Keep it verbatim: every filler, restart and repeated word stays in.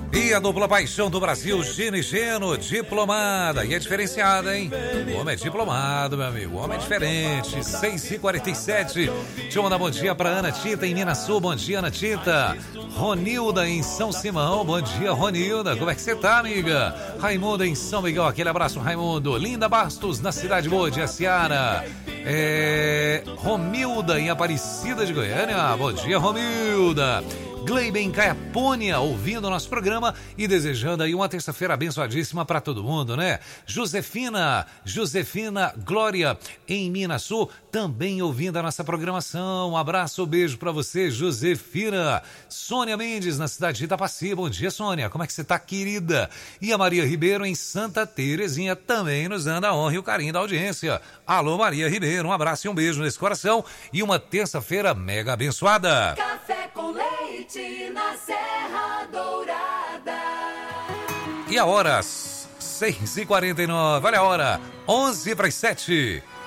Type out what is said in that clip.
E a dupla paixão do Brasil, Gino e Geno, diplomada. E é diferenciada, hein? O homem é diplomado, meu amigo. O homem é diferente. seis e quarenta e sete. Deixa eu mandar bom dia pra Ana Tita, em Minas Sul. Bom dia, Ana Tita. Ronilda, em São Simão. Bom dia, Ronilda. Como é que você tá, amiga? Raimundo, em São Miguel. Aquele abraço, Raimundo. Linda Bastos, na Cidade Boa de Aciara. É... Romilda, em Aparecida de Goiânia. Bom dia, Romilda. Gleiben em Caiapônia, ouvindo o nosso programa e desejando aí uma terça-feira abençoadíssima para todo mundo, né? Josefina, Josefina Glória, em Minas Sul, também ouvindo a nossa programação. Um abraço, um beijo para você, Josefina. Sônia Mendes, na cidade de Itapaci. Bom dia, Sônia. Como é que você tá, querida? E a Maria Ribeiro, em Santa Terezinha, também nos dando a honra e o carinho da audiência. Alô, Maria Ribeiro, um abraço e um beijo nesse coração e uma terça-feira mega abençoada. Café com leite na Serra Dourada. E a hora, seis e quarenta e nove, olha a hora, onze para as sete.